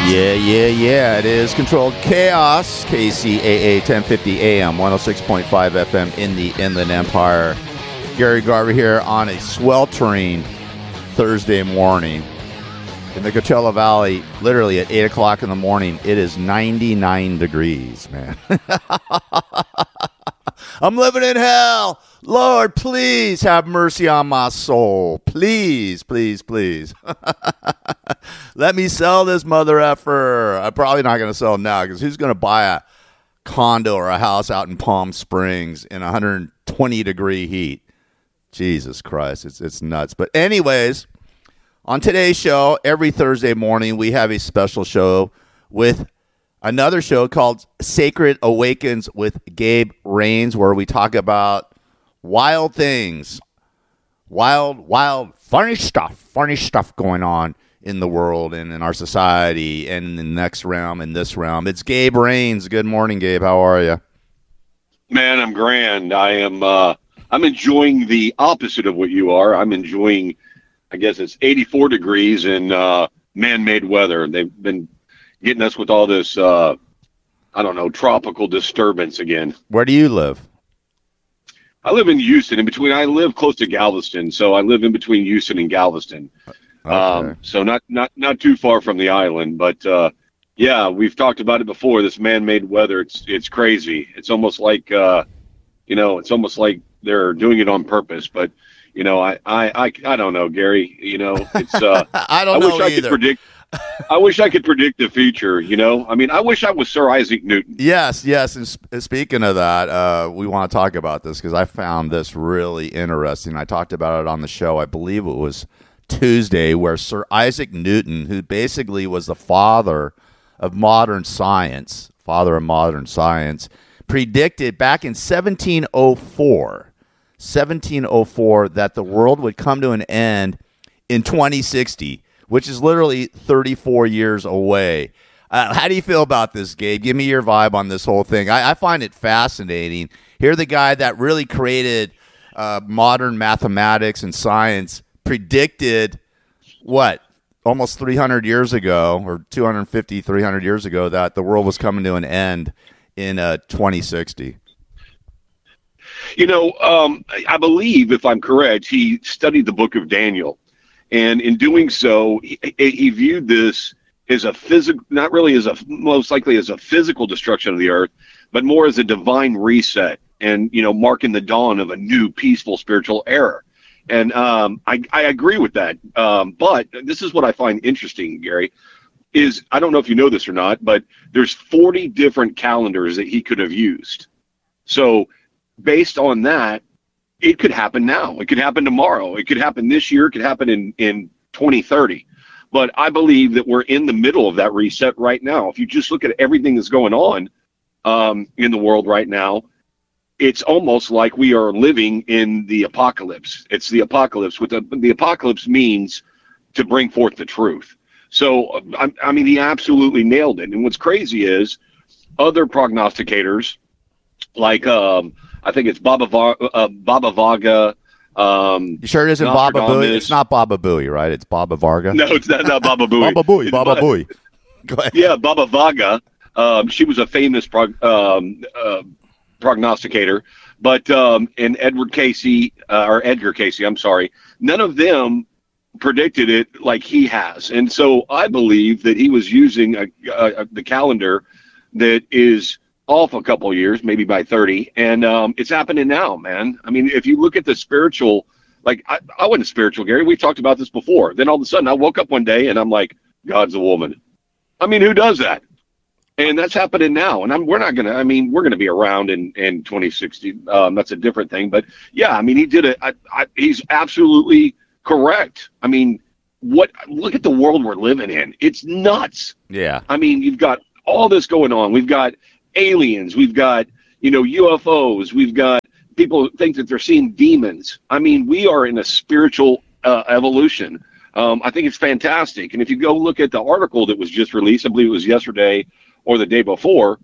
Yeah. It is Controlled Chaos, KCAA 1050 AM, 106.5 FM in the Inland Empire. Gary Garver here on a sweltering Thursday morning. In the Coachella Valley, literally at 8 o'clock in the morning, it is 99 degrees, man. I'm living in hell. Lord, please have mercy on my soul. Please, please, please. Let me sell this mother effer. I'm probably not going to sell it now because who's going to buy a condo or a house out in Palm Springs in 120 degree heat? Jesus Christ, it's nuts. But anyways, on today's show, every Thursday morning, we have a special show with another show called Sacred Awakens with Gabe Rains, where we talk about wild things, wild, funny stuff going on in the world and in our society and in the next realm and this realm. It's Gabe Rains. Good morning, Gabe. How are you? Man, I'm grand. I'm enjoying the opposite of what you are. I'm enjoying, I guess it's 84 degrees in man-made weather. They've been getting us with all this, tropical disturbance again. Where do you live? I live in Houston. I live close to Galveston, so I live in between Houston and Galveston. Okay. So not too far from the island, but yeah, we've talked about it before. This man-made weather, it's crazy. It's almost like they're doing it on purpose. But I don't know, Gary. It's I don't know either. I wish I could predict the future, I wish I was Sir Isaac Newton. Yes. And speaking of that, we want to talk about this because I found this really interesting. I talked about it on the show. I believe it was Tuesday, where Sir Isaac Newton, who basically was the father of modern science, predicted back in 1704 that the world would come to an end in 2060. Which is literally 34 years away. How do you feel about this, Gabe? Give me your vibe on this whole thing. I find it fascinating. Here, the guy that really created modern mathematics and science predicted, almost 300 years ago, or 250, 300 years ago, that the world was coming to an end in 2060. I believe, if I'm correct, he studied the book of Daniel. And in doing so, he viewed this as a physical, most likely as a physical destruction of the earth, but more as a divine reset and, marking the dawn of a new peaceful spiritual era. And I agree with that. But this is what I find interesting, Gary, is I don't know if you know this or not, but there's 40 different calendars that he could have used. So based on that, it could happen now. It could happen tomorrow. It could happen this year. It could happen in 2030. But I believe that we're in the middle of that reset right now. If you just look at everything that's going on in the world right now, it's almost like we are living in the apocalypse. It's the apocalypse. The apocalypse means to bring forth the truth. So, he absolutely nailed it. And what's crazy is other prognosticators, like I think it's Baba Vaga. You sure it isn't Baba Booey? It's not Baba Booey, right? It's Baba Varga. No, it's not Baba Booey. Baba Booey. Go ahead. Yeah, Baba Vaga. She was a famous prognosticator. But and Edgar Casey, I'm sorry. None of them predicted it like he has. And so I believe that he was using the calendar that is off a couple of years, maybe by 30, and it's happening now, man. If you look at the spiritual, like I wasn't spiritual, Gary. We talked about this before. Then all of a sudden, I woke up one day and I'm like, God's a woman. Who does that? And that's happening now. And we're gonna be around in 2060. That's a different thing. But yeah, he did it. He's absolutely correct. Look at the world we're living in. It's nuts. Yeah. You've got all this going on. We've got aliens, we've got UFOs, we've got people who think that they're seeing demons. We are in a spiritual evolution. I think it's fantastic. And if you go look at the article that was just released, I believe it was yesterday or the day before,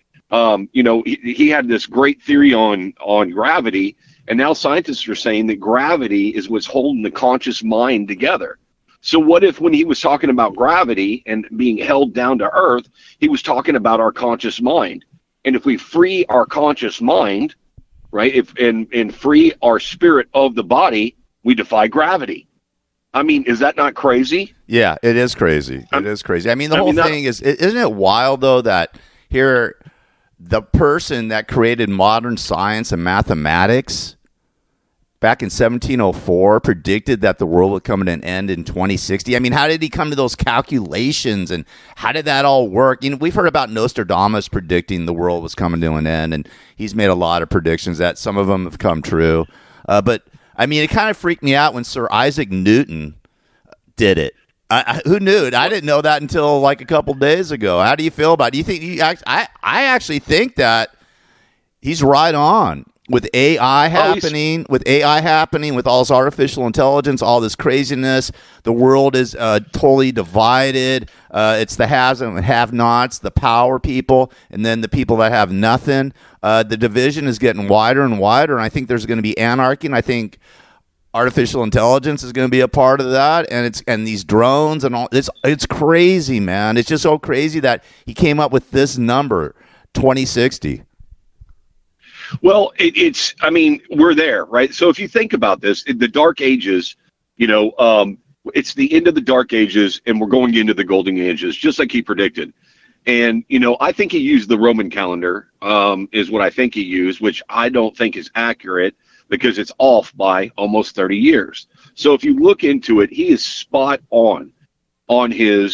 he had this great theory on gravity, and now scientists are saying that gravity is what's holding the conscious mind together. So what if when he was talking about gravity and being held down to earth, he was talking about our conscious mind? And if we free our conscious mind, right, and free our spirit of the body, we defy gravity. I mean, is that not crazy? Yeah, it is crazy. It is crazy. I mean, the whole thing is, isn't it wild, though, that here the person that created modern science and mathematics back in 1704 predicted that the world would come to an end in 2060? I mean, how did he come to those calculations, and how did that all work? You know, we've heard about Nostradamus predicting the world was coming to an end, and he's made a lot of predictions that some of them have come true. But I mean, it kind of freaked me out when Sir Isaac Newton did it. Who knew it? I didn't know that until like a couple days ago. How do you feel about it? Do you think I actually think that he's right on with AI happening, with all this artificial intelligence, all this craziness. The world is totally divided. It's the haves and have-nots, the power people, and then the people that have nothing. The division is getting wider and wider, and I think there's going to be anarchy, and I think artificial intelligence is going to be a part of that, and these drones and all. It's crazy, man. It's just so crazy that he came up with this number, 2060. Well, I mean, we're there, right? So if you think about this, the Dark Ages, it's the end of the Dark Ages, and we're going into the Golden Ages, just like he predicted. And, I think he used the Roman calendar, is what I think he used, which I don't think is accurate because it's off by almost 30 years. So if you look into it, he is spot on what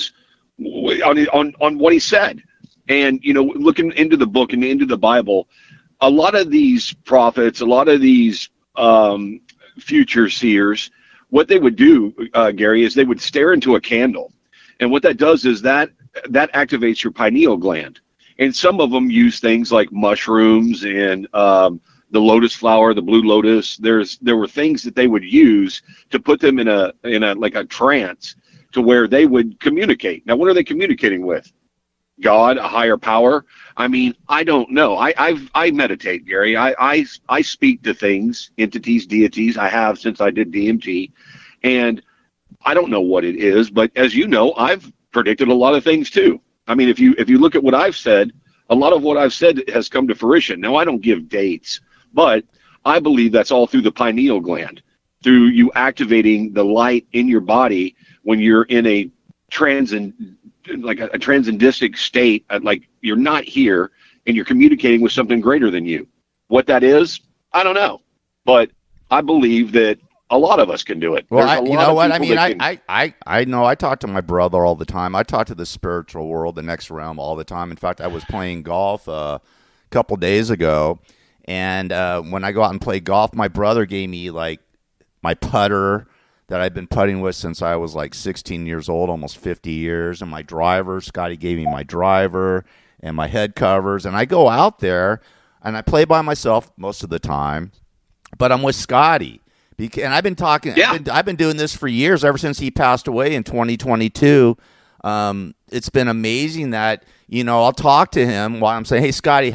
he said. And, looking into the book and into the Bible, a lot of these prophets, a lot of these future seers, what they would do, Gary, is they would stare into a candle. And what that does is that activates your pineal gland. And some of them use things like mushrooms and the lotus flower, the blue lotus. There were things that they would use to put them in a like a trance to where they would communicate. Now, what are they communicating with? God, a higher power? I mean, I don't know. I meditate, Gary. I speak to things, entities, deities. I have since I did DMT, and I don't know what it is. But as you know, I've predicted a lot of things too. I mean, if you look at what I've said, a lot of what I've said has come to fruition. Now, I don't give dates, but I believe that's all through the pineal gland, through you activating the light in your body when you're in a transcendistic state, like you're not here and you're communicating with something greater than you. What that is, I don't know, but I believe that a lot of us can do it. Well, you know what? I mean, I know I talk to my brother all the time. I talk to the spiritual world, the next realm, all the time. In fact, I was playing golf a couple days ago, and when I go out and play golf, my brother gave me like my putter that I've been putting with since I was like 16 years old, almost 50 years, and my driver. Scotty gave me my driver and my head covers, and I go out there and I play by myself most of the time, but I'm with Scotty. And I've been talking. Yeah. I've been doing this for years, ever since he passed away in 2022. It's been amazing that I'll talk to him while I'm saying, "Hey, Scotty,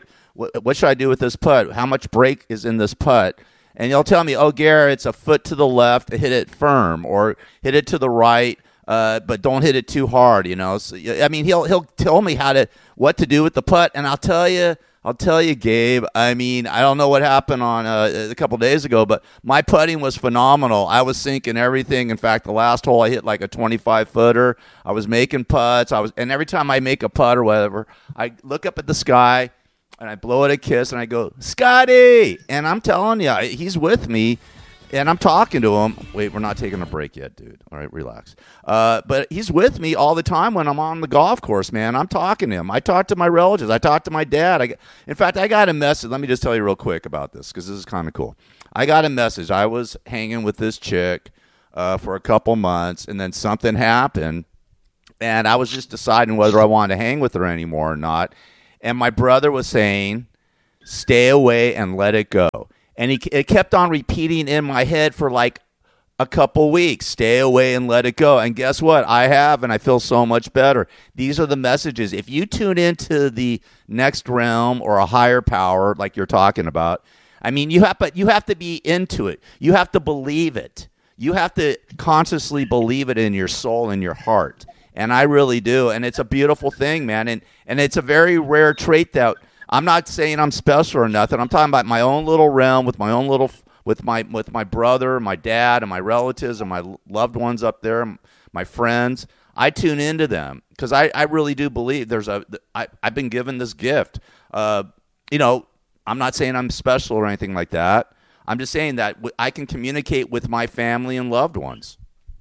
what should I do with this putt? How much break is in this putt?" And he'll tell me, "Oh, Gary, it's a foot to the left. Hit it firm, or hit it to the right, but don't hit it too hard." So, I mean, he'll tell me what to do with the putt, and I'll tell you, Gabe. I mean, I don't know what happened on a couple days ago, but my putting was phenomenal. I was sinking everything. In fact, the last hole I hit like a 25-footer. I was making putts. And every time I make a putt or whatever, I look up at the sky and I blow it a kiss and I go, "Scotty!" And I'm telling you, he's with me. And I'm talking to him. Wait, we're not taking a break yet, dude. All right, relax. But he's with me all the time when I'm on the golf course, man. I'm talking to him. I talk to my relatives. I talk to my dad. In fact, I got a message. Let me just tell you real quick about this because this is kind of cool. I got a message. I was hanging with this chick for a couple months, and then something happened, and I was just deciding whether I wanted to hang with her anymore or not. And my brother was saying, "Stay away and let it go." And it kept on repeating in my head for like a couple weeks. Stay away and let it go. And guess what? I have, and I feel so much better. These are the messages. If you tune into the next realm or a higher power, like you're talking about, I mean, you have to be into it. You have to believe it. You have to consciously believe it in your soul and your heart. And I really do. And it's a beautiful thing, man. And it's a very rare trait that I'm not saying I'm special or nothing. I'm talking about my own little realm with my own little, with my brother, my dad, and my relatives and my loved ones up there, my friends. I tune into them because I really do believe I've been given this gift. You know, I'm not saying I'm special or anything like that. I'm just saying that I can communicate with my family and loved ones.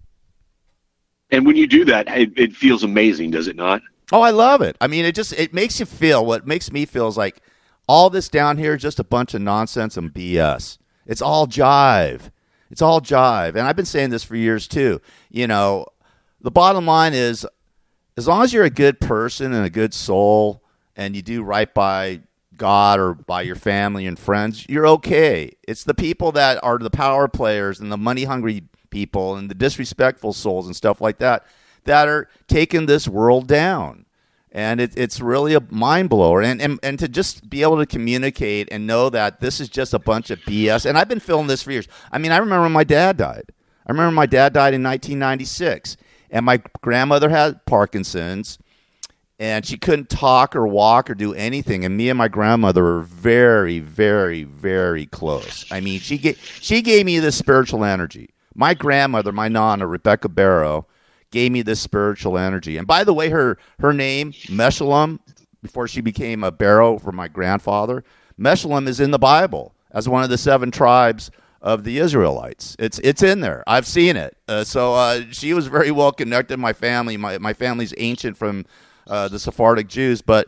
And when you do that, it feels amazing, does it not? Oh, I love it. I mean, it makes you feel, what makes me feel is like all this down here is just a bunch of nonsense and BS. It's all jive. It's all jive. And I've been saying this for years too. You know, the bottom line is, as long as you're a good person and a good soul and you do right by God or by your family and friends, you're okay. It's the people that are the power players and the money-hungry people and the disrespectful souls and stuff like that are taking this world down. And it's really a mind blower. And to just be able to communicate and know that this is just a bunch of BS. And I've been feeling this for years. I mean, I remember when my dad died. I remember my dad died in 1996. And my grandmother had Parkinson's. And she couldn't talk or walk or do anything. And me and my grandmother were very, very, very close. I mean, she gave me this spiritual energy. My grandmother, my nana, Rebecca Barrow, gave me this spiritual energy. And by the way, her name, Meshullam, before she became a Barrow for my grandfather, Meshullam is in the Bible as one of the 7 tribes of the Israelites. It's in there. I've seen it. So she was very well connected. My family, my family's ancient from the Sephardic Jews, but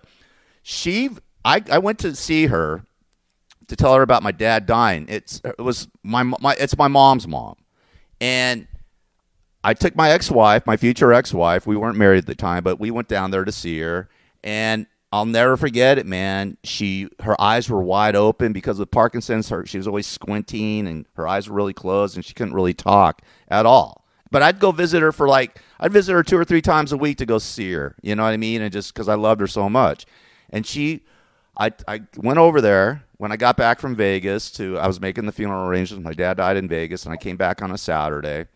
I went to see her to tell her about my dad dying. It's my mom's mom, and I took my ex-wife, my future ex-wife. We weren't married at the time, but we went down there to see her, and I'll never forget it, man. Her eyes were wide open because of Parkinson's. She was always squinting, and her eyes were really closed, and she couldn't really talk at all. But I'd go visit her I'd visit her 2 or 3 times a week to go see her. You know what I mean? And just because I loved her so much. And I went over there when I got back from Vegas I was making the funeral arrangements. My dad died in Vegas, and I came back on a Saturday.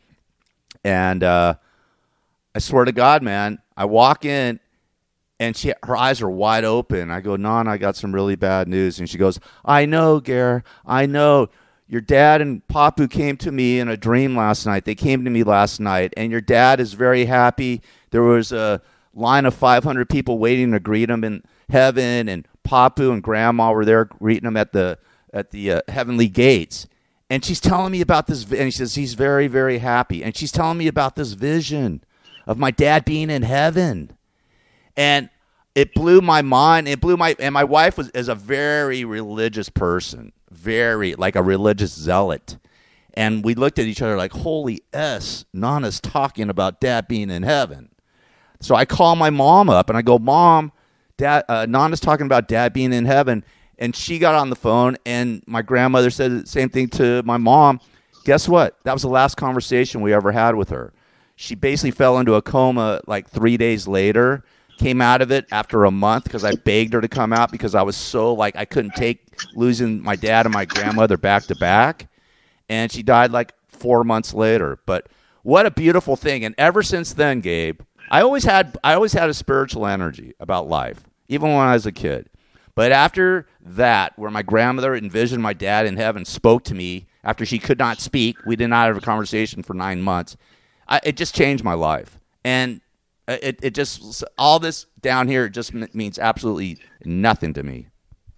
And I swear to God, man, I walk in, and her eyes are wide open. I go, Nana, I got some really bad news. And she goes, I know, Gare, I know. Your dad and Papu came to me in a dream last night. They came to me last night, and your dad is very happy. There was a line of 500 people waiting to greet him in heaven, and Papu and Grandma were there greeting him at the heavenly gates. And she's telling me about this, and she says he's very, very happy. And she's telling me about this vision of my dad being in heaven. And it blew my mind. And my wife is a very religious person, very like a religious zealot. And we looked at each other like, holy S, Nana's talking about dad being in heaven. So I call my mom up and I go, Mom, Dad, Nana's talking about dad being in heaven. And she got on the phone, and my grandmother said the same thing to my mom. Guess what? That was the last conversation we ever had with her. She basically fell into a coma like 3 days later, came out of it after a month because I begged her to come out because I was so I couldn't take losing my dad and my grandmother back to back. And she died like 4 months later. But what a beautiful thing. And ever since then, Gabe, I always had a spiritual energy about life, even when I was a kid. But after that, where my grandmother envisioned my dad in heaven, spoke to me after she could not speak, we did not have a conversation for 9 months. It just changed my life. And it just, all this down here just means absolutely nothing to me.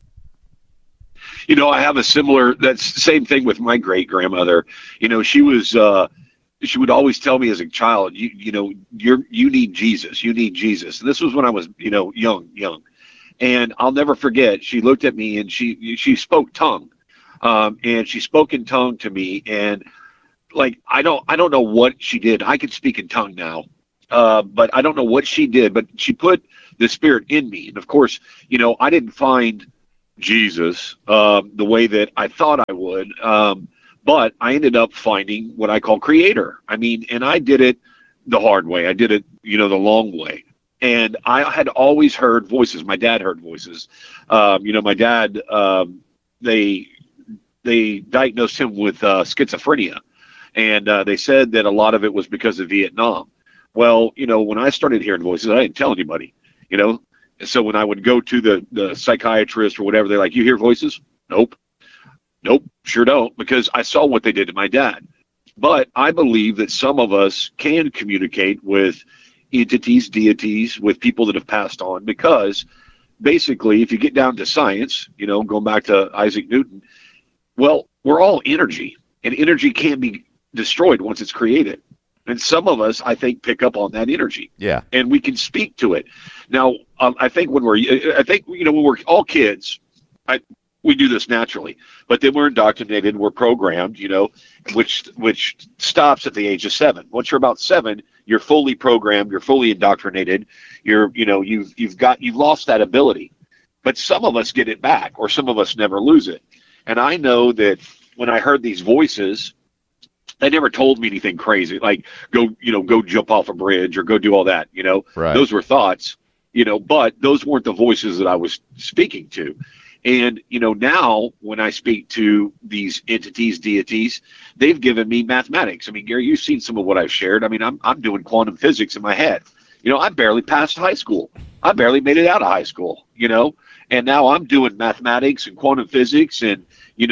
You know, I have that's same thing with my great grandmother. You know, she would always tell me as a child, you need Jesus. You need Jesus. And this was when I was, young. And I'll never forget, she looked at me and she spoke tongue. And she spoke in tongue to me. And I don't know what she did. I could speak in tongue now. But I don't know what she did, but she put the Spirit in me. And of course, I didn't find Jesus the way that I thought I would. But I ended up finding what I call Creator. I mean, and I did it the hard way. I did it, the long way. And I had always heard voices. My dad heard voices. My dad, they diagnosed him with schizophrenia. And they said that a lot of it was because of Vietnam. Well, when I started hearing voices, I didn't tell anybody, So when I would go to the psychiatrist or whatever, they're like, "You hear voices?" Nope, sure don't, because I saw what they did to my dad. But I believe that some of us can communicate with entities, deities, with people that have passed on, because basically, if you get down to science, going back to Isaac Newton, well, we're all energy, and energy can't be destroyed once it's created. And some of us, I think, pick up on that energy. Yeah. And we can speak to it. Now, I think when we're all kids, we do this naturally, but then we're indoctrinated, we're programmed, which stops at the age of 7. Once you're about 7, you're fully programmed, you're fully indoctrinated, you've lost that ability. But some of us get it back, or some of us never lose it. And I know that when I heard these voices, they never told me anything crazy, like go jump off a bridge or go do all that, Right. Those were thoughts, but those weren't the voices that I was speaking to. And, now when I speak to these entities, deities, they've given me mathematics. I mean, Gary, you've seen some of what I've shared. I mean, I'm doing quantum physics in my head. I barely passed high school. I barely made it out of high school, and now I'm doing mathematics and quantum physics and,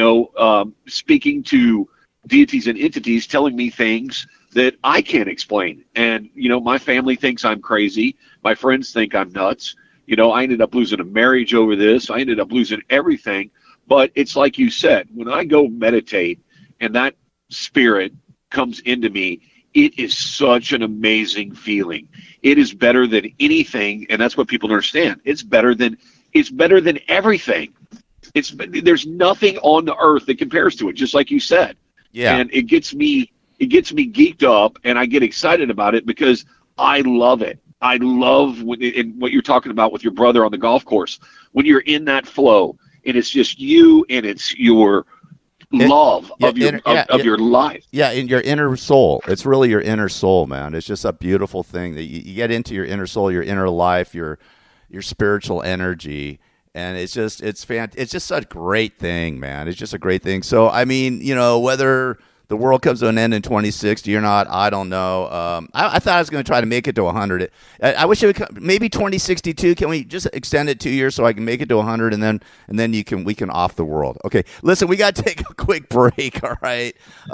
speaking to deities and entities telling me things that I can't explain. And, my family thinks I'm crazy. My friends think I'm nuts. I ended up losing a marriage over this. I ended up losing everything. But it's like you said, when I go meditate and that spirit comes into me, it is such an amazing feeling. It is better than anything, and that's what people understand. It's better than everything. There's nothing on the earth that compares to it, just like you said. Yeah. And it gets me geeked up, and I get excited about it because I love it. I love what you're talking about with your brother on the golf course. When you're in that flow, and it's just you, and it's your love of your life. Yeah, in your inner soul. It's really your inner soul, man. It's just a beautiful thing that you get into your inner soul, your inner life, your spiritual energy. And it's just such a great thing, man. It's just a great thing. So, I mean, whether the world comes to an end in 2060 or not, I don't know. I thought I was going to try to make it to 100. I wish it would come, maybe 2062. Can we just extend it 2 years so I can make it to 100, and then we can off the world? Okay, listen, we got to take a quick break. All right,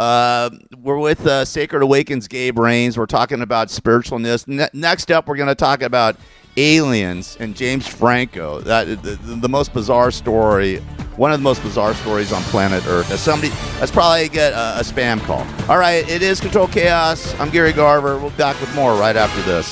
we're with Sacred Awakens Gabe Rains. We're talking about spiritualness. Next up, we're going to talk about aliens and James Franco. The most bizarre story, one of the most bizarre stories on planet Earth. That's probably get a spam call. All right, it is Control Chaos. I'm Gary Garver. We'll be back with more right after this.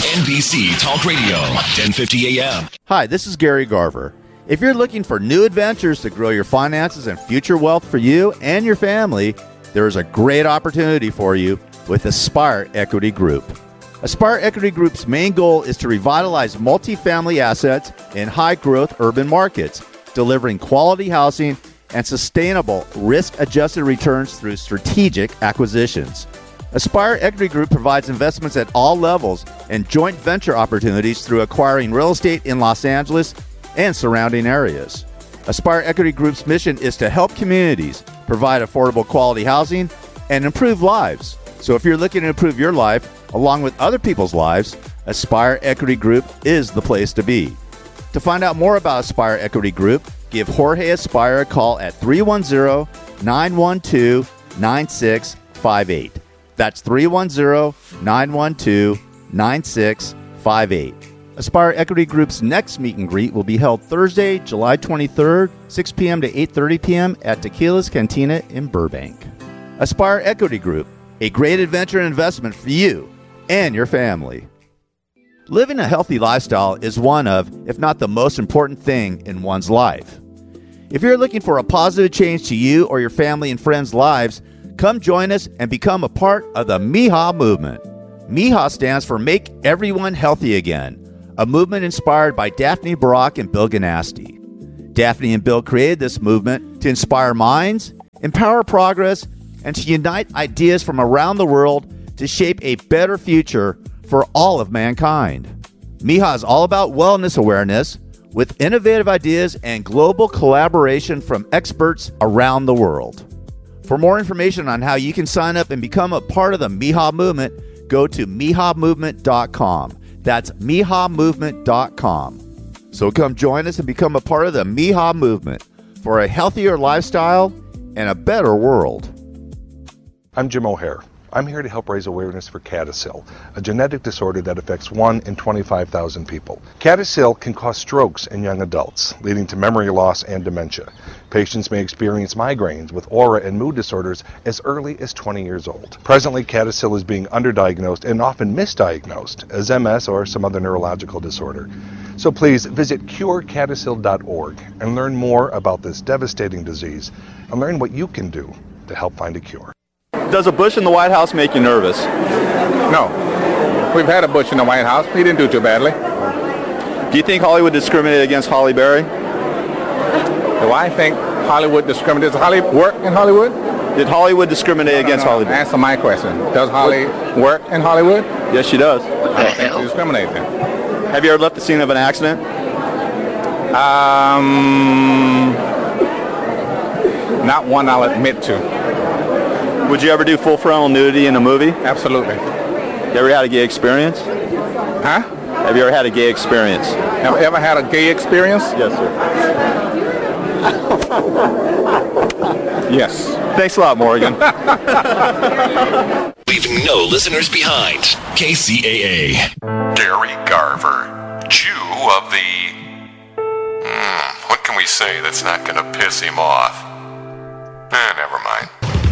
NBC Talk Radio, 1050 AM. Hi, this is Gary Garver. If you're looking for new adventures to grow your finances and future wealth for you and your family, there is a great opportunity for you with Aspire Equity Group. Aspire Equity Group's main goal is to revitalize multifamily assets in high-growth urban markets, delivering quality housing and sustainable risk-adjusted returns through strategic acquisitions. Aspire Equity Group provides investments at all levels and joint venture opportunities through acquiring real estate in Los Angeles and surrounding areas. Aspire Equity Group's mission is to help communities provide affordable quality housing and improve lives. So if you're looking to improve your life, along with other people's lives, Aspire Equity Group is the place to be. To find out more about Aspire Equity Group, give Jorge Aspire a call at 310-912-9658. That's 310-912-9658. Aspire Equity Group's next meet and greet will be held Thursday, July 23rd, 6 p.m. to 8:30 p.m. at Tequila's Cantina in Burbank. Aspire Equity Group, a great adventure and investment for you and your family. Living a healthy lifestyle is one of, if not the most important thing in one's life. If you're looking for a positive change to you or your family and friends' lives, come join us and become a part of the MIHA movement. MIHA stands for Make Everyone Healthy Again, a movement inspired by Daphne Barak and Bill Ganasty. Daphne and Bill created this movement to inspire minds, empower progress, and to unite ideas from around the world to shape a better future for all of mankind. MIHA is all about wellness awareness with innovative ideas and global collaboration from experts around the world. For more information on how you can sign up and become a part of the MIHA movement, go to MIHAmovement.com. That's MIHAmovement.com. So come join us and become a part of the MIHA movement for a healthier lifestyle and a better world. I'm Jim O'Hare. I'm here to help raise awareness for CADASIL, a genetic disorder that affects 1 in 25,000 people. CADASIL can cause strokes in young adults, leading to memory loss and dementia. Patients may experience migraines with aura and mood disorders as early as 20 years old. Presently, CADASIL is being underdiagnosed and often misdiagnosed as MS or some other neurological disorder. So please visit curecadasil.org and learn more about this devastating disease and learn what you can do to help find a cure. Does a Bush in the White House make you nervous? No. We've had a Bush in the White House. He didn't do too badly. Do you think Hollywood discriminated against Halle Berry? Do I think Hollywood discriminates? Does Holly work in Hollywood? Did Hollywood discriminate against Halle Berry? Answer my question. Does Holly work in Hollywood? Yes, she does. I don't think she discriminates then. Have you ever left the scene of an accident? Not one I'll admit to. Would you ever do full frontal nudity in a movie? Absolutely. You ever had a gay experience? Huh? Have you ever had a gay experience? Have you ever had a gay experience? Yes, sir. Yes. Thanks a lot, Morgan. Leave no listeners behind. KCAA. Gary Garver, Jew of the... what can we say that's not going to piss him off? Never mind.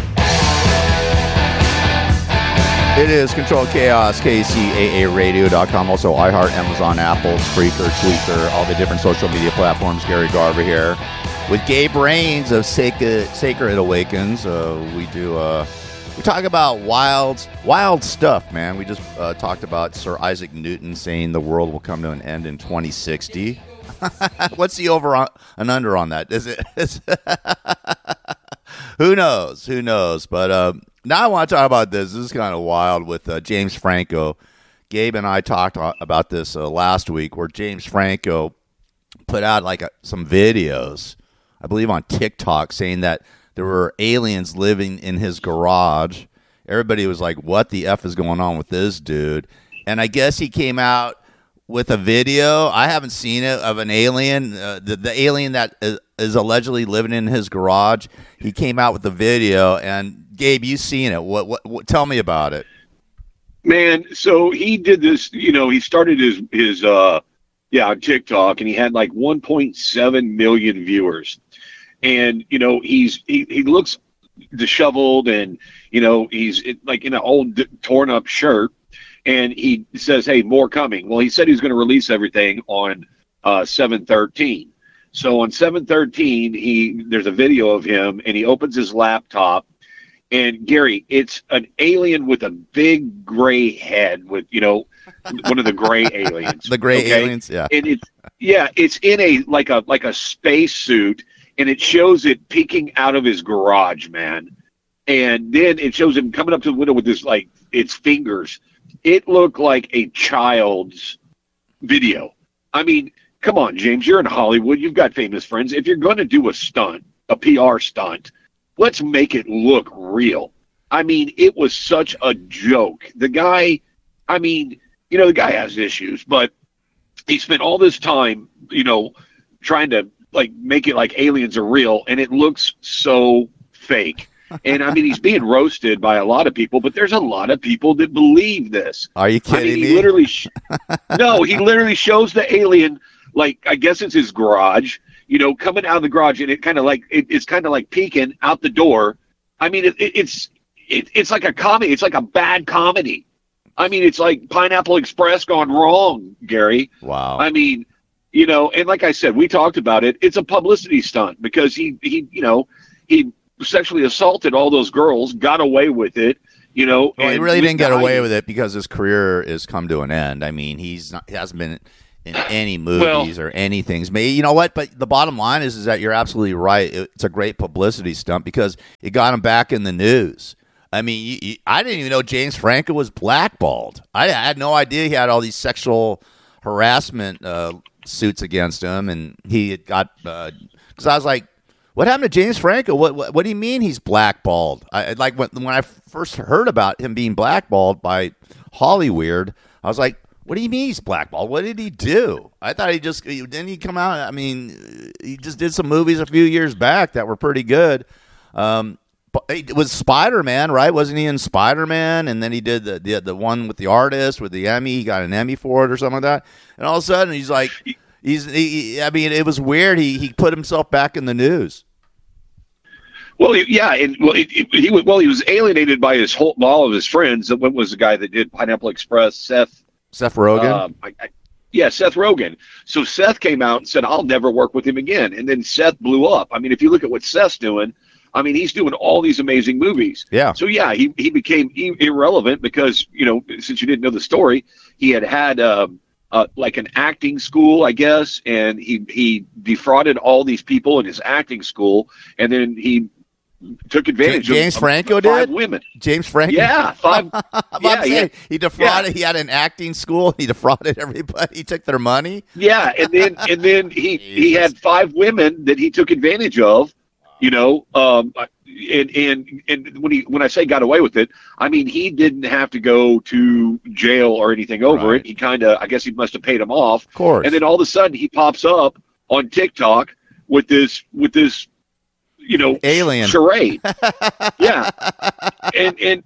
It is Control Chaos, KCAAradio.com, also iHeart, Amazon, Apple, Spreaker, Tweaker, all the different social media platforms. Gary Garver here with Gabe Rains of Sacred Awakens. We talk about wild stuff, man. We just talked about Sir Isaac Newton saying the world will come to an end in 2060. What's the over and under on that? Is it? Who knows? But now I want to talk about this. This is kind of wild with James Franco. Gabe and I talked about this last week, where James Franco put out some videos, I believe on TikTok, saying that there were aliens living in his garage. Everybody was like, what the F is going on with this dude? And I guess he came out with a video. I haven't seen it, of an alien, the alien that is allegedly living in his garage. He came out with the video, and Gabe, you've seen it. What? Tell me about it. Man, so he did this. He started his on TikTok, and he had like 1.7 million viewers. And he looks disheveled, and he's like in an old torn up shirt. And he says, hey, more coming. Well, he said he was going to release everything on 7/13. So on 7/13, there's a video of him, and he opens his laptop. And, Gary, it's an alien with a big gray head with, one of the gray aliens. The gray aliens, yeah. And it's in a space suit, and it shows it peeking out of his garage, man. And then it shows him coming up to the window with this, its fingers. It looked like a child's video. I mean, come on, James, you're in Hollywood. You've got famous friends. If you're going to do a stunt, a PR stunt, let's make it look real. I mean, it was such a joke. The guy, the guy has issues, but he spent all this time, trying to make it like aliens are real, and it looks so fake. And he's being roasted by a lot of people, but there's a lot of people that believe this. Are you kidding me? He literally shows the alien, I guess it's his garage, coming out of the garage, and it's kind of like peeking out the door. It's like a comedy. It's like a bad comedy. It's like Pineapple Express gone wrong, Gary. Wow. And like I said, we talked about it. It's a publicity stunt because he sexually assaulted all those girls, got away with it, Well, he really didn't get away with it because his career has come to an end. He hasn't been in any movies or anything. Maybe, you know what? But the bottom line is that you're absolutely right. It's a great publicity stunt because it got him back in the news. I didn't even know James Franco was blackballed. I had no idea he had all these sexual harassment suits against him, and he got because I was like, What happened to James Franco? What do you mean he's blackballed? Like when I first heard about him being blackballed by Hollyweird, I was like, what do you mean he's blackballed? What did he do? I thought didn't he come out? I mean, he just did some movies a few years back that were pretty good. But it was Spider-Man, right? Wasn't he in Spider-Man? And then he did the one with the artist with the Emmy. He got an Emmy for it or something like that. And all of a sudden, he's like, I mean, it was weird. He put himself back in the news. Well, and he was alienated by all of his friends. What was the guy that did Pineapple Express? Seth Rogen. Seth Rogen. So Seth came out and said, "I'll never work with him again." And then Seth blew up. I mean, if you look at what Seth's doing, I mean, he's doing all these amazing movies. Yeah. So yeah, he became irrelevant because, you know, since you didn't know the story, he had like an acting school, I guess, and he defrauded all these people in his acting school, and then he took advantage of James Franco five did? women. James Franco? Yeah, five. He defrauded. He had an acting school. He defrauded everybody. He took their money. Yeah, and then he had five women that he took advantage of. You know, and when I say got away with it, I mean he didn't have to go to jail or anything over it. He I guess he must have paid him off. Of course. And then all of a sudden he pops up on TikTok with this. You know, alien charade. Yeah, and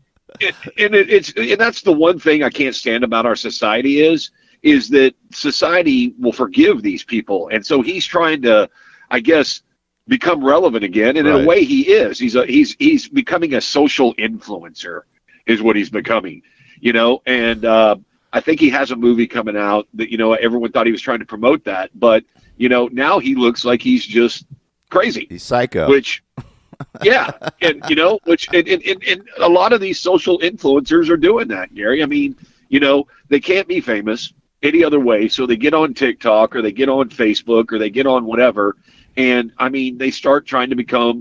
that's the one thing I can't stand about our society is that society will forgive these people, and so he's trying to, I guess, become relevant again. And in a way, he is. He's becoming a social influencer, is what he's becoming. You know, and I think he has a movie coming out that, you know, everyone thought he was trying to promote that, but you know, now he looks like he's just crazy. He's psycho. Which, yeah, and you know, and a lot of these social influencers are doing that, Gary. I mean, you know, they can't be famous any other way, so they get on TikTok or they get on Facebook or they get on whatever, and I mean, they start trying to become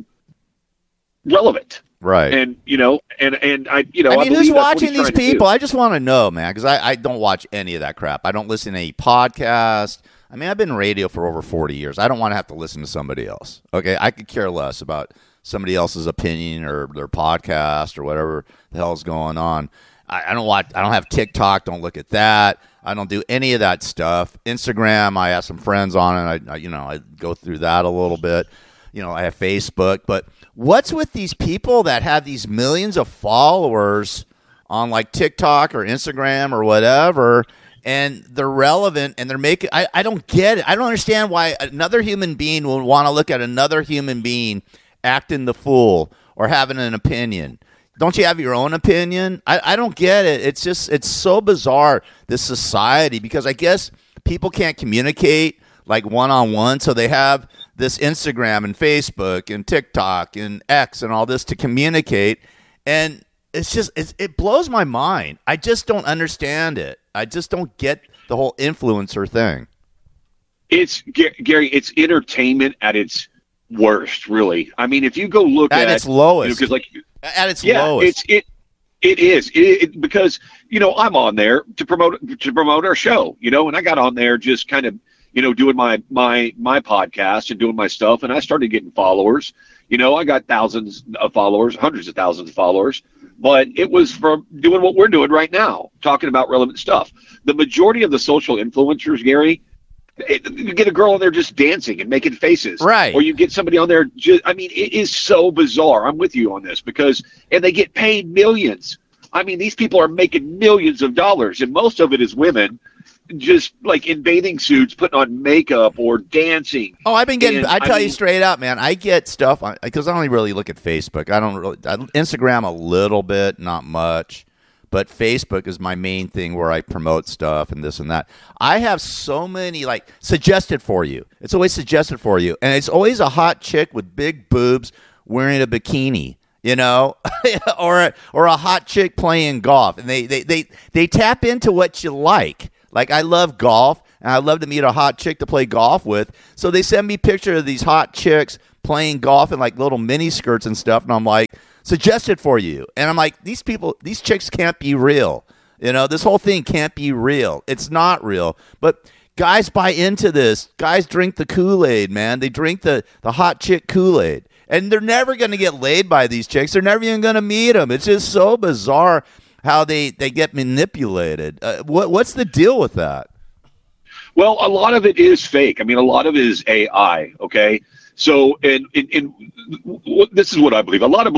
relevant. Right. And you know, and I mean, who's watching these people? I just want to know, man, because I don't watch any of that crap. I don't listen to any podcast. I mean, I've been in radio for over 40 years. I don't want to have to listen to somebody else. Okay, I could care less about somebody else's opinion or their podcast or whatever the hell's going on. I don't have TikTok. Don't look at that. I don't do any of that stuff. Instagram, I have some friends on it. I go through that a little bit. You know, I have Facebook. But what's with these people that have these millions of followers on like TikTok or Instagram or whatever? And they're relevant, and they're making. I don't get it. I don't understand why another human being would want to look at another human being acting the fool or having an opinion. Don't you have your own opinion? I don't get it. It's so bizarre, this society, because I guess people can't communicate like one-on-one, so they have this Instagram and Facebook and TikTok and X and all this to communicate, and it blows my mind. I just don't understand it. I just don't get the whole influencer thing. It's Gary. It's entertainment at its worst, really. I mean, if you go look at its lowest, you know, at its lowest, it is because you know I'm on there to promote our show, you know, and I got on there just kind of, you know, doing my podcast and doing my stuff, and I started getting followers. You know, I got thousands of followers, hundreds of thousands of followers. But it was from doing what we're doing right now, talking about relevant stuff. The majority of the social influencers, Gary, you get a girl on there just dancing and making faces. Right. Or you get somebody on there I mean, it is so bizarre. I'm with you on this and they get paid millions. I mean, these people are making millions of dollars, and most of it is women just like in bathing suits, putting on makeup or dancing. Oh, I've been getting. I tell you straight up, man. I get stuff because I don't really look at Facebook. I Instagram a little bit, not much, but Facebook is my main thing where I promote stuff and this and that. I have so many like suggested for you. It's always suggested for you, and it's always a hot chick with big boobs wearing a bikini. You know, or a hot chick playing golf, and they tap into what you like. Like, I love golf, and I love to meet a hot chick to play golf with. So they send me pictures of these hot chicks playing golf in, like, little mini skirts and stuff. And I'm like, suggested for you. And I'm like, these chicks can't be real. You know, this whole thing can't be real. It's not real. But guys buy into this. Guys drink the Kool-Aid, man. They drink the hot chick Kool-Aid. And they're never going to get laid by these chicks. They're never even going to meet them. It's just so bizarre how they get manipulated. What's the deal with that? Well, a lot of it is fake. I mean, a lot of it is AI, okay? So, and this is what I believe. A lot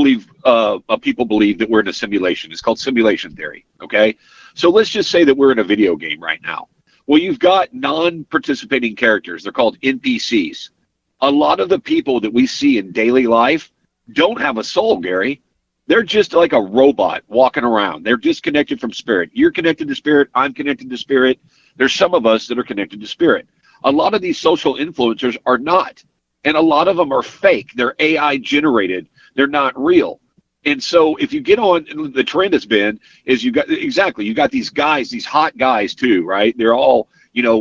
of people believe that we're in a simulation. It's called simulation theory, okay? So let's just say that we're in a video game right now. Well, you've got non-participating characters. They're called NPCs. A lot of the people that we see in daily life don't have a soul, Gary. They're just like a robot walking around. They're disconnected from spirit. You're connected to spirit. I'm connected to spirit. There's some of us that are connected to spirit. A lot of these social influencers are not. And a lot of them are fake. They're AI generated. They're not real. And so if you get on, the trend has been, is you got these guys, these hot guys too, right? They're all,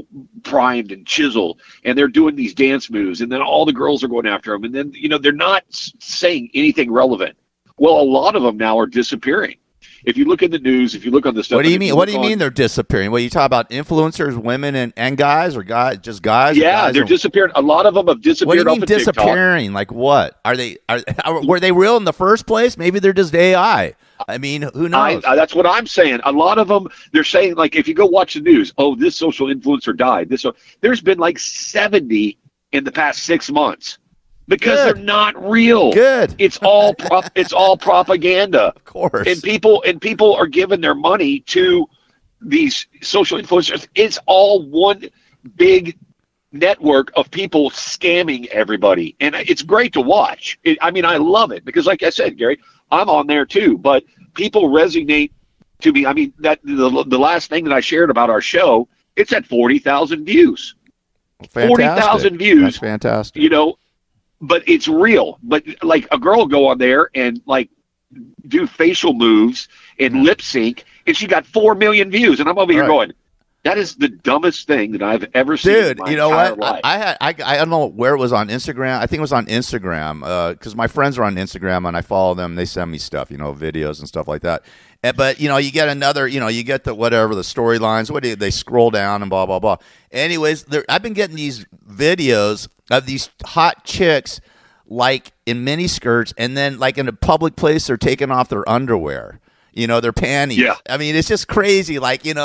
primed and chiseled, and they're doing these dance moves, and then all the girls are going after them, and then, they're not saying anything relevant. Well, a lot of them now are disappearing. If you look at the news, if you look on the stuff. What do you mean? What do you mean they're disappearing? Well, you talk about influencers, women, and guys, or guys, just guys? Yeah, guys they're disappearing. A lot of them have disappeared. What do you mean disappearing? Like what? Were they real in the first place? Maybe they're just AI. I mean, who knows? That's what I'm saying. A lot of them, they're saying, like, if you go watch the news, oh, this social influencer died. There's been like 70 in the past 6 months. Because they're not real. Good. It's all propaganda. Of course. And people are giving their money to these social influencers. It's all one big network of people scamming everybody. And it's great to watch. I love it because, like I said, Gary, I'm on there too. But people resonate to me. I mean, that the last thing that I shared about our show, it's at 40,000 views. Fantastic. 40,000 views. That's fantastic. But it's real. But like a girl will go on there and like do facial moves and lip sync, and she got 4 million views. And I'm over here going, that is the dumbest thing that I've ever seen. Dude, in my entire life. I don't know where it was on Instagram. I think it was on Instagram because my friends are on Instagram and I follow them. They send me stuff, videos and stuff like that. But you get another, you get the whatever the storylines. They scroll down and blah blah blah. Anyways, I've been getting these videos of these hot chicks like in mini skirts, and then like in a public place they're taking off their underwear. Their panties. Yeah. I mean, it's just crazy.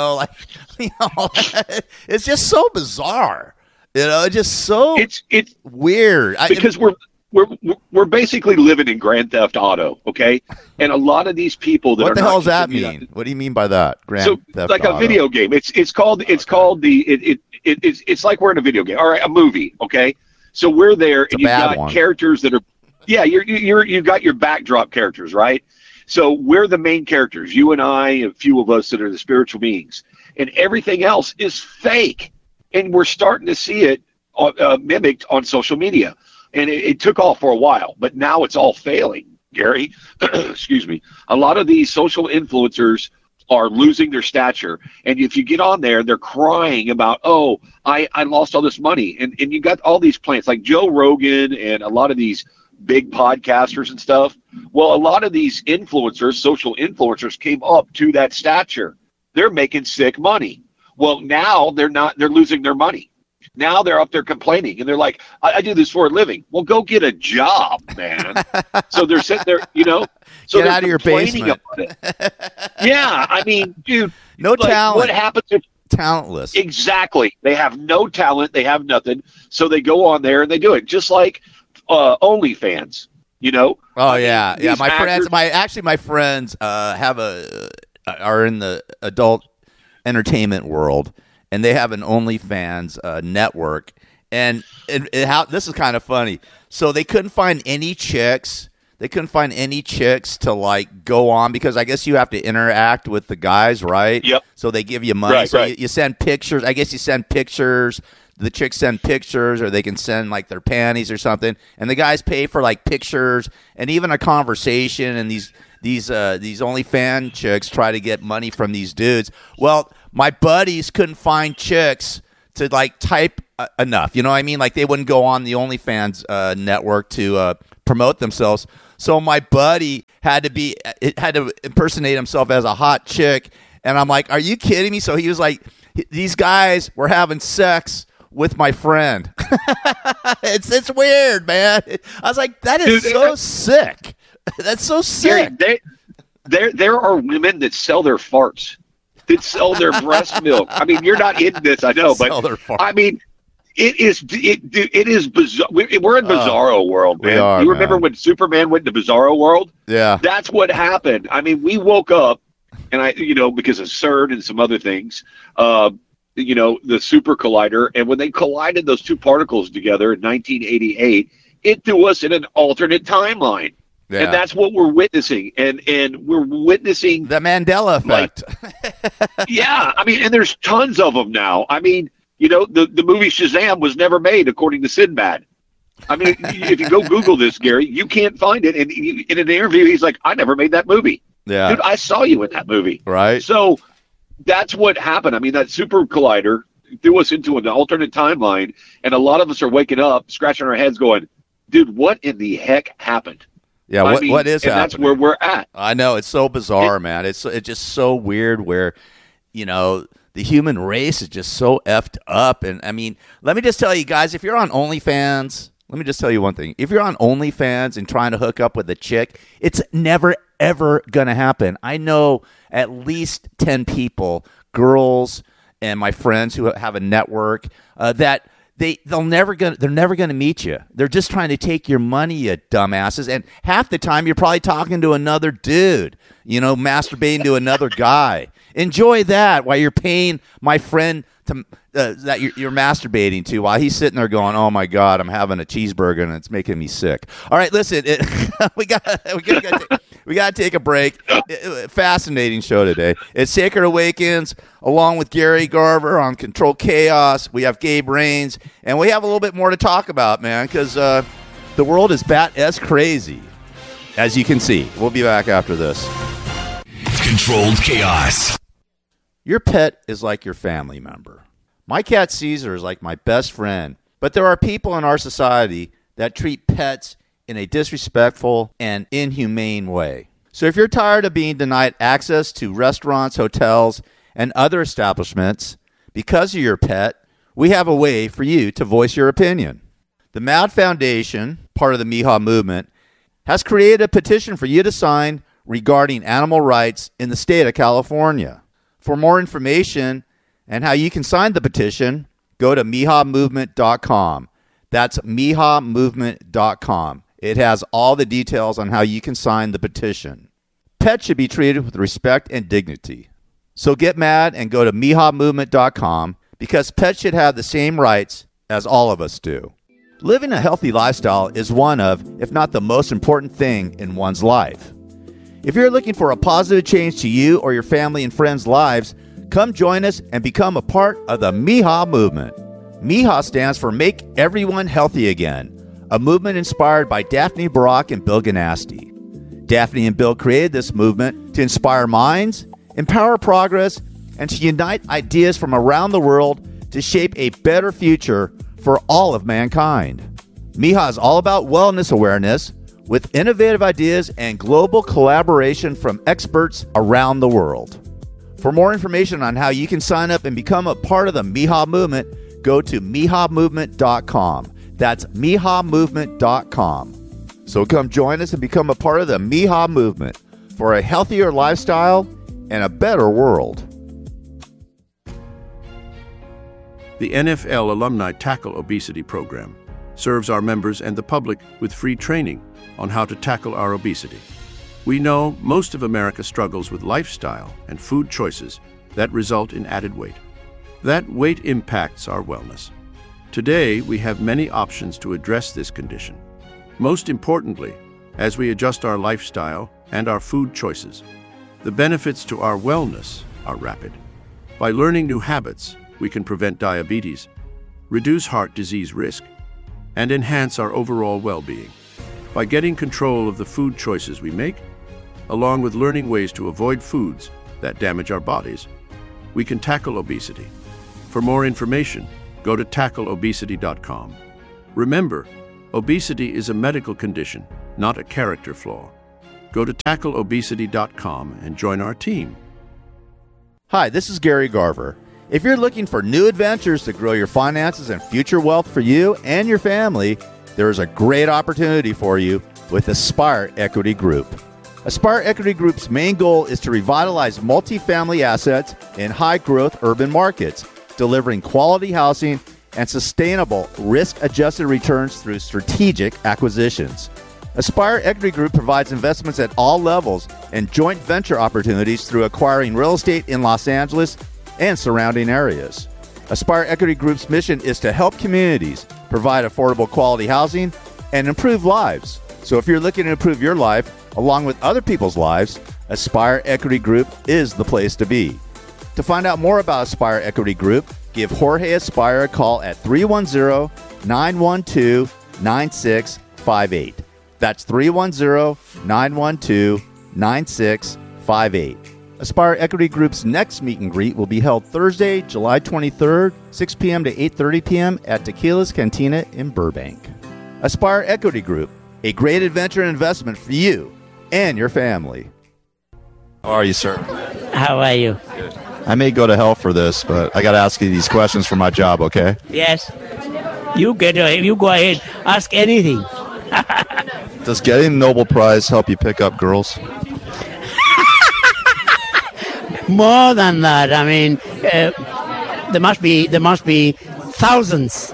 It's just so bizarre. It's just so it's weird. Because we're basically living in Grand Theft Auto, okay? And a lot of these people that what are the hell does that mean? What do you mean by that? Grand Theft like Auto. A video game. It's like we're in a video game. All right, a movie, okay? So we're there, and you've got characters that are, you've got your backdrop characters, right? So we're the main characters, you and I, a few of us that are the spiritual beings, and everything else is fake, and we're starting to see it mimicked on social media, and it took off for a while, but now it's all failing, Gary. Excuse me. A lot of these social influencers are losing their stature, and if you get on there, they're crying about, oh, I lost all this money, and you got all these plans, like Joe Rogan and a lot of these big podcasters and stuff. Well, a lot of these influencers, social influencers, came up to that stature. They're making sick money. Well, now they're not. They're losing their money. Now they're up there complaining, and they're like, I do this for a living. Well, go get a job, man. So they're sitting there, So get out of your basement. Yeah, I mean, dude. No talent. What happens if talentless? Exactly. They have no talent. They have nothing. So they go on there and they do it, just like OnlyFans. Oh yeah. My friends are in the adult entertainment world, and they have an OnlyFans network, and this is kind of funny. So they couldn't find any chicks. They couldn't find any chicks to like go on because I guess you have to interact with the guys, right? Yep. So they give you money. Right, so right. You send pictures. I guess you send pictures. The chicks send pictures, or they can send like their panties or something, and the guys pay for like pictures and even a conversation. And these OnlyFans chicks try to get money from these dudes. Well, my buddies couldn't find chicks to like type enough. You know what I mean? Like they wouldn't go on the OnlyFans network to promote themselves. So my buddy had to impersonate himself as a hot chick, and I'm like, "Are you kidding me?" So he was like, these guys were having sex with my friend. It's weird, man. I was like, that is so sick. That's so sick. Gary, there are women that sell their farts, that sell their breast milk. I mean, you're not in this, I know, but I mean, it is bizarre. We're in Bizarro world, man. You remember when Superman went to Bizarro world? Yeah. That's what happened. I mean, we woke up, and because of CERN and some other things, the super collider, and when they collided those two particles together in 1988, it threw us in an alternate timeline. Yeah. And that's what we're witnessing. And we're witnessing the Mandela effect. Yeah. I mean, and there's tons of them now. I mean, the movie Shazam was never made, according to Sinbad. I mean, if you go Google this, Gary, you can't find it. And in an interview, he's like, I never made that movie. Yeah. Dude, I saw you in that movie. Right. So that's what happened. I mean, that super collider threw us into an alternate timeline. And a lot of us are waking up, scratching our heads going, dude, what in the heck happened? Yeah, what is happening? That's where we're at. I know, it's so bizarre, man. It's just so weird where, the human race is just so effed up. And I mean, let me just tell you guys, if you're on OnlyFans, let me just tell you one thing. If you're on OnlyFans and trying to hook up with a chick, it's never, ever going to happen. I know at least 10 people, girls and my friends who have a network, that they're never gonna meet you. They're just trying to take your money, you dumbasses. And half the time you're probably talking to another dude, masturbating to another guy. Enjoy that while you're paying my friend to that you're masturbating to, while he's sitting there going, "Oh my God, I'm having a cheeseburger and it's making me sick." All right, listen, we got to take a break. Fascinating show today. It's Sacred Awakens, along with Gary Garver on Control Chaos. We have Gabe Rains, and we have a little bit more to talk about, man, because the world is bat as crazy, as you can see. We'll be back after this. Controlled Chaos. Your pet is like your family member. My cat Caesar is like my best friend, but there are people in our society that treat pets in a disrespectful and inhumane way. So if you're tired of being denied access to restaurants, hotels, and other establishments because of your pet, we have a way for you to voice your opinion. The MAD Foundation, part of the MIHA movement, has created a petition for you to sign regarding animal rights in the state of California. For more information and how you can sign the petition, go to MIHAmovement.com. That's MIHAmovement.com. It has all the details on how you can sign the petition. Pets should be treated with respect and dignity. So get mad and go to MIHAmovement.com, because pets should have the same rights as all of us do. Living a healthy lifestyle is one of, if not the most important thing in one's life. If you're looking for a positive change to you or your family and friends' lives, come join us and become a part of the MIHA movement. MIHA stands for Make Everyone Healthy Again, a movement inspired by Daphne Barak and Bill Ganasty. Daphne and Bill created this movement to inspire minds, empower progress, and to unite ideas from around the world to shape a better future for all of mankind. MIHA is all about wellness awareness, with innovative ideas and global collaboration from experts around the world. For more information on how you can sign up and become a part of the MIHA movement, go to MIHAmovement.com. That's MIHAmovement.com. So come join us and become a part of the MIHA movement for a healthier lifestyle and a better world. The NFL Alumni Tackle Obesity Program serves our members and the public with free training on how to tackle our obesity. We know most of America struggles with lifestyle and food choices that result in added weight. That weight impacts our wellness. Today, we have many options to address this condition. Most importantly, as we adjust our lifestyle and our food choices, the benefits to our wellness are rapid. By learning new habits, we can prevent diabetes, reduce heart disease risk, and enhance our overall well-being. By getting control of the food choices we make, along with learning ways to avoid foods that damage our bodies, we can tackle obesity. For more information, go to tackleobesity.com. Remember, obesity is a medical condition, not a character flaw. Go to tackleobesity.com and join our team. Hi, this is Gary Garver. If you're looking for new adventures to grow your finances and future wealth for you and your family, there is a great opportunity for you with Aspire Equity Group. Aspire Equity Group's main goal is to revitalize multifamily assets in high-growth urban markets, delivering quality housing and sustainable risk-adjusted returns through strategic acquisitions. Aspire Equity Group provides investments at all levels and joint venture opportunities through acquiring real estate in Los Angeles and surrounding areas. Aspire Equity Group's mission is to help communities provide affordable quality housing and improve lives. So if you're looking to improve your life along with other people's lives, Aspire Equity Group is the place to be. To find out more about Aspire Equity Group, give Jorge Aspire a call at 310-912-9658. That's 310-912-9658. Aspire Equity Group's next meet and greet will be held Thursday, July 23rd, 6 p.m. to 8:30 p.m. at Tequila's Cantina in Burbank. Aspire Equity Group, a great adventure and investment for you and your family. How are you, sir? How are you? Good. I may go to hell for this, but I got to ask you these questions for my job, okay? Yes. You go ahead. Ask anything. Does getting the Nobel Prize help you pick up girls? More than that. I mean, there must be thousands.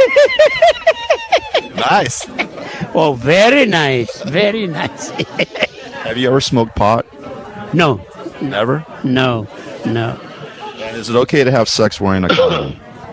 Nice. Oh, very nice. Very nice. Have you ever smoked pot? No. Never? No. And is it okay to have sex wearing a condom?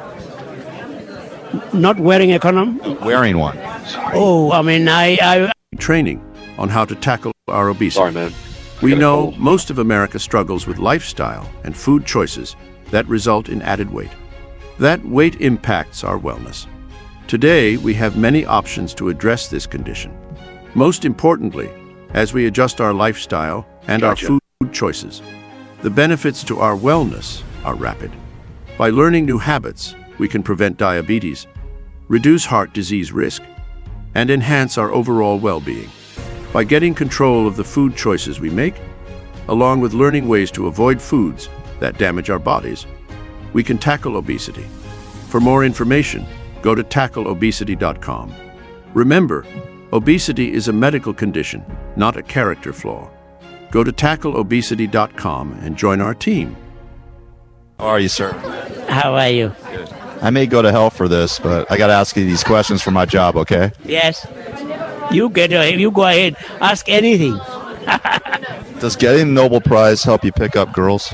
Not wearing a condom? Wearing one. Oh, I mean, I Training on how to tackle our obesity. Sorry, man. We know most of America struggles with lifestyle and food choices that result in added weight. That weight impacts our wellness. Today, we have many options to address this condition. Most importantly, as we adjust our lifestyle and our food choices, the benefits to our wellness are rapid. By learning new habits, we can prevent diabetes, reduce heart disease risk, and enhance our overall well-being. By getting control of the food choices we make, along with learning ways to avoid foods that damage our bodies, we can tackle obesity. For more information, go to tackleobesity.com. Remember, obesity is a medical condition, not a character flaw. Go to tackleobesity.com and join our team. How are you, sir? How are you? Good. I may go to hell for this, but I got to ask you these questions for my job, okay? Yes. You go ahead. Ask anything. Does getting the Nobel Prize help you pick up girls?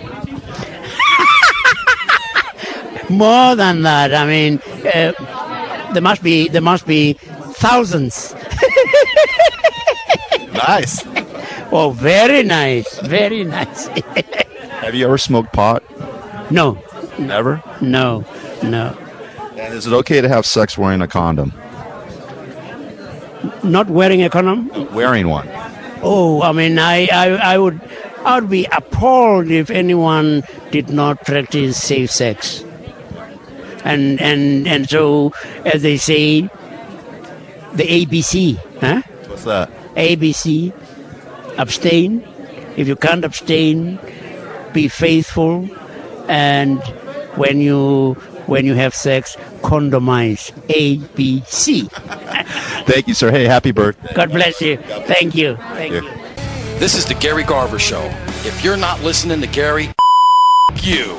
More than that. I mean, there must be thousands. Nice. Oh, very nice. Very nice. Have you ever smoked pot? No. Never? No. And is it okay to have sex wearing a condom? Not wearing a condom? Wearing one. Oh, I mean, I would be appalled if anyone did not practice safe sex. And so, as they say, the ABC, huh? What's that? ABC, abstain. If you can't abstain, be faithful, and when you have sex, condomize. ABC. Thank you, sir. Hey, happy birthday. God bless you. Thank you. Thank you. This is the Gary Garver Show. If you're not listening to Gary, you.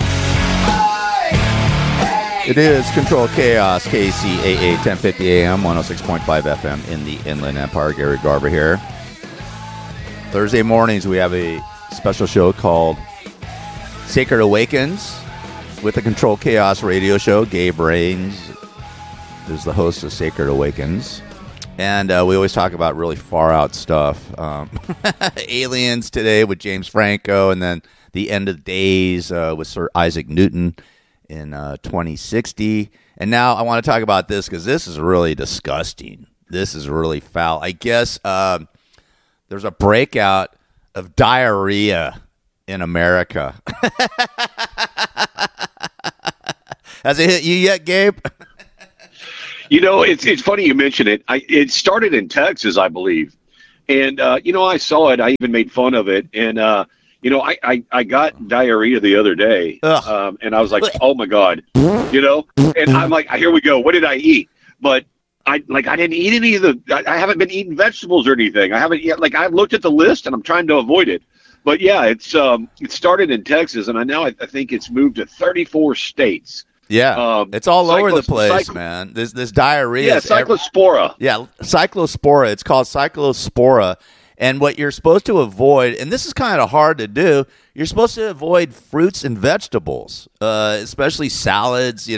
It is Control Chaos, KCAA 1050 AM, 106.5 FM in the Inland Empire. Gary Garver here. Thursday mornings we have a special show called Sacred Awakens with the Control Chaos radio show. Gabe Rains is the host of Sacred Awakens. And we always talk about really far out stuff. Aliens today with James Franco, and then The End of Days with Sir Isaac Newton in 2060. And now I want to talk about this because this is really disgusting. This is really foul. I guess there's a breakout of diarrhea in America. Has it hit you yet, Gabe? You know, it's funny you mention it. It started in Texas, I believe. And, I saw it. I even made fun of it. And, I got diarrhea the other day, and I was like, oh my God, and I'm like, here we go. What did I eat? But I didn't eat any of I haven't been eating vegetables or anything. I haven't yet. I've looked at the list and I'm trying to avoid it. But yeah, it started in Texas, and I think it's moved to 34 states. Yeah, it's all over the place, man. This diarrhea. Yeah, cyclospora. Cyclospora. It's called cyclospora. And what you're supposed to avoid, and this is kind of hard to do, you're supposed to avoid fruits and vegetables, especially salads.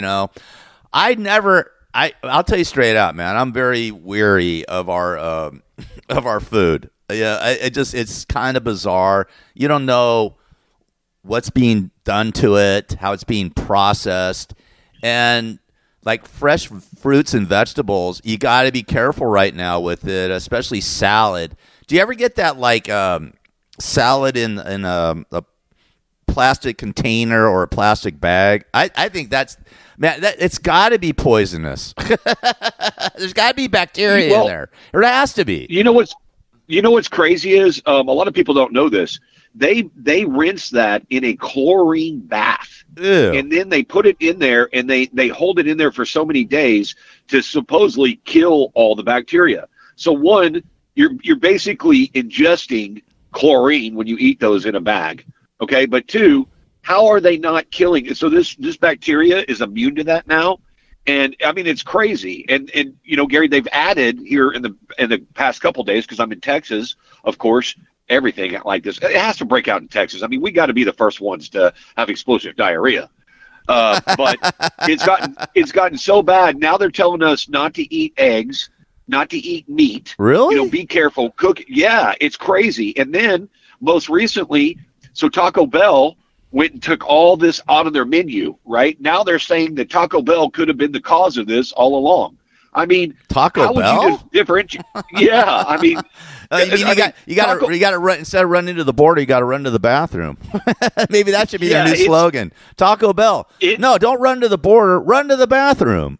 I'll tell you straight out, man. I'm very weary of our food. Yeah, it's kind of bizarre. You don't know what's being done to it, how it's being processed, and like fresh fruits and vegetables, you got to be careful right now with it, especially salad. Do you ever get that salad in a plastic container or a plastic bag? I think it's got to be poisonous. There's got to be bacteria in there. There has to be. You know what's crazy is a lot of people don't know this. They rinse that in a chlorine bath. Ew. And then they put it in there and they hold it in there for so many days to supposedly kill all the bacteria. So one, you're basically ingesting chlorine when you eat those in a bag. Okay, but two, how are they not killing it? So this bacteria is immune to that now. And I mean, it's crazy. And Gary, they've added here in the past couple of days, because I'm in Texas, of course, everything like this, it has to break out in Texas. I mean, we got to be the first ones to have explosive diarrhea. But it's gotten so bad. Now they're telling us not to eat eggs, not to eat meat. Really? Be careful. Cook. Yeah, it's crazy. And then most recently, so Taco Bell went and took all this out of their menu, right? Now they're saying that Taco Bell could have been the cause of this all along. I mean, Taco Bell? Would you just differentiate? Yeah, I mean, you got to run, instead of running to the border, you got to run to the bathroom. Maybe that should be their new slogan. Taco Bell. No, don't run to the border. Run to the bathroom.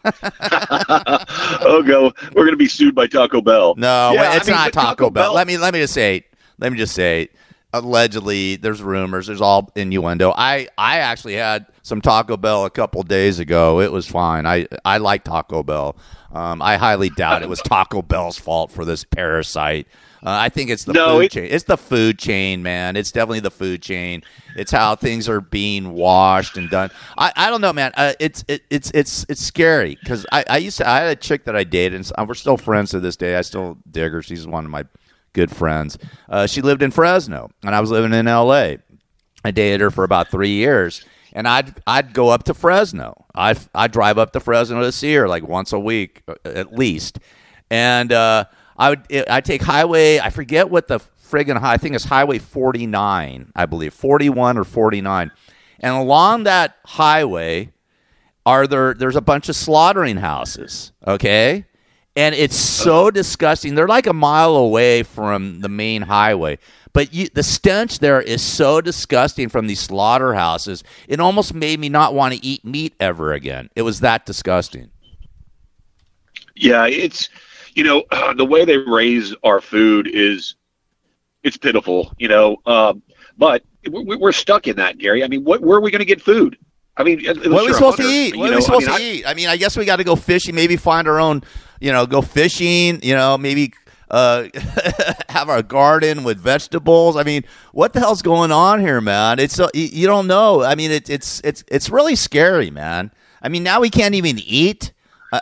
We're going to be sued by Taco Bell. No, it's not Taco Bell. Let me just say. Allegedly, there's rumors. There's all innuendo. I actually had some Taco Bell a couple days ago. It was fine. I like Taco Bell. I highly doubt it was Taco Bell's fault for this parasite. I think it's the food chain. It's the food chain, man. It's definitely the food chain. It's how things are being washed and done. I don't know, man. It's scary because I had a chick that I dated, and we're still friends to this day. I still dig her. She's one of my good friends. She lived in Fresno, and I was living in L.A. I dated her for about 3 years, and I'd go up to Fresno. I'd drive up to Fresno to see her like once a week at least, and I'd take highway. I forget what the friggin' I think it's Highway 49, I believe 41 or 49, and along that highway there's a bunch of slaughtering houses. Okay. And it's so disgusting. They're like a mile away from the main highway. But the stench there is so disgusting from these slaughterhouses. It almost made me not want to eat meat ever again. It was that disgusting. Yeah, it's, the way they raise our food it's pitiful, but we're stuck in that, Gary. I mean, where are we going to get food? I mean, what are we supposed to eat? What are we supposed to eat? I mean, I guess we got to go fishing, maybe find our own, go fishing, maybe have our garden with vegetables. I mean, what the hell's going on here, man? It's you don't know. I mean, it's really scary, man. I mean, now we can't even eat.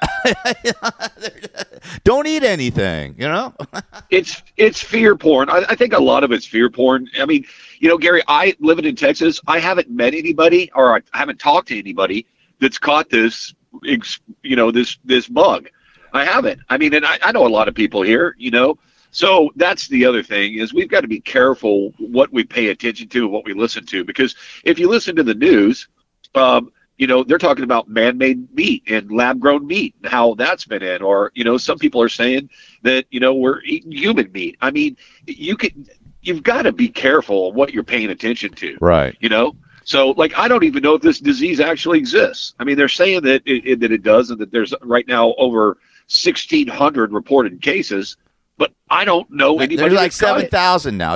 Don't eat anything, It's fear porn. I think a lot of it's fear porn. I mean, Gary, I living in Texas, I haven't met anybody or I haven't talked to anybody that's caught this, this bug. I haven't. I mean, and I know a lot of people here, So that's the other thing is we've got to be careful what we pay attention to and what we listen to, because if you listen to the news, they're talking about man-made meat and lab-grown meat and how that's been in, or, some people are saying that, we're eating human meat. I mean, you've got to be careful what you're paying attention to. Right. So, I don't even know if this disease actually exists. I mean, they're saying that it does, and that there's right now over 1,600 reported cases, but I don't know anybody. There's like 7,000 now.